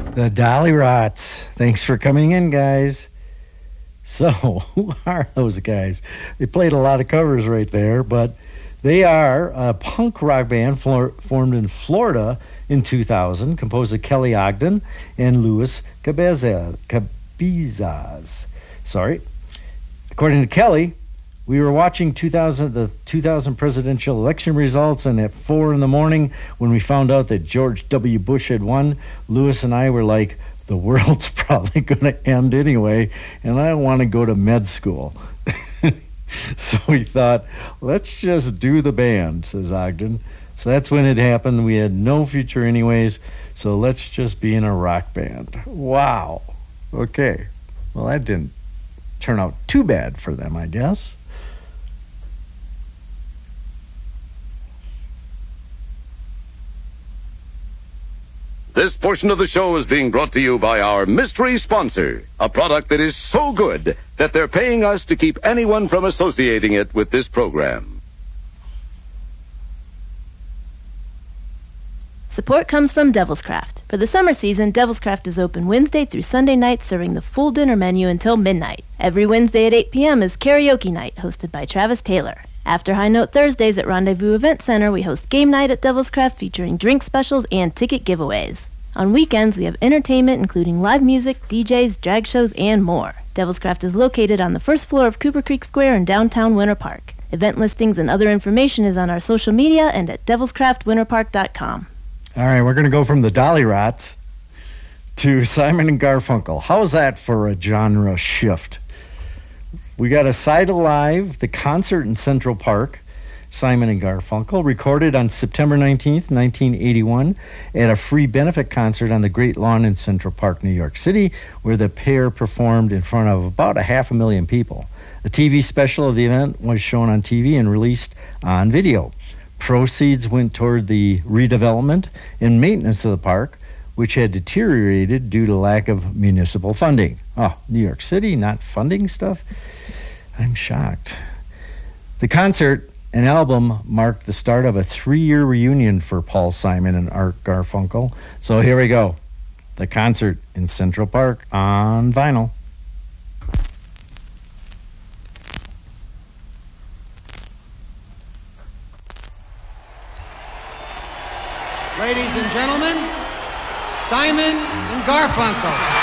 The Dolly Rots. Thanks for coming in, guys. So, who are those guys? They played a lot of covers right there, but they are a punk rock band formed in Florida in 2000, composed of Kelly Ogden and Luis Cabezas. Sorry. According to Kelly, we were watching the 2000 presidential election results, and at 4 in the morning, when we found out that George W. Bush had won, Lewis and I were like, the world's probably going to end anyway, and I don't want to go to med school. So we thought, let's just do the band, says Ogden. So that's when it happened. We had no future anyways, so let's just be in a rock band. Wow. Okay. Well, that didn't turn out too bad for them, I guess. This portion of the show is being brought to you by our mystery sponsor, a product that is so good that they're paying us to keep anyone from associating it with this program. Support comes from Devil's Craft. For the summer season, Devil's Craft is open Wednesday through Sunday nights, serving the full dinner menu until midnight. Every Wednesday at 8 p.m. is karaoke night, hosted by Travis Taylor. After High Note Thursdays at Rendezvous Event Center, we host game night at Devil's Craft featuring drink specials and ticket giveaways. On weekends, we have entertainment including live music, DJs, drag shows, and more. Devil's Craft is located on the first floor of Cooper Creek Square in downtown Winter Park. Event listings and other information is on our social media and at devilscraftwinterpark.com. All right, we're going to go from the Dolly Rots to Simon and Garfunkel. How's that for a genre shift? We got a side alive, the concert in Central Park, Simon and Garfunkel, recorded on September 19th, 1981, at a free benefit concert on the Great Lawn in Central Park, New York City, where the pair performed in front of about 500,000 people. A TV special of the event was shown on TV and released on video. Proceeds went toward the redevelopment and maintenance of the park, which had deteriorated due to lack of municipal funding. Oh, New York City not funding stuff? I'm shocked. The concert and album marked the start of a 3-year reunion for Paul Simon and Art Garfunkel. So here we go. The concert in Central Park on vinyl. Ladies and gentlemen, Simon and Garfunkel.